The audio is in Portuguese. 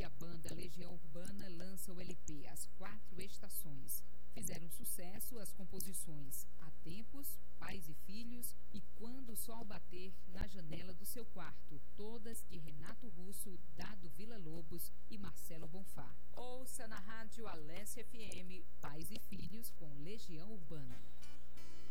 a banda Legião Urbana lança o LP As Quatro Estações. Fizeram sucesso as composições Há Tempos, Pais e Filhos e Quando o Sol Bater na Janela do Seu Quarto, todas de Renato Russo, Dado Villa-Lobos e Marcelo Bonfá. Ouça na rádio Alesse FM Pais e Filhos com Legião Urbana.